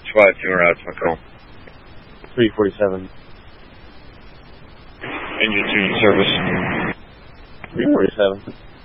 SWAT 2 route to my call. 347. Engine 2 in service. 347.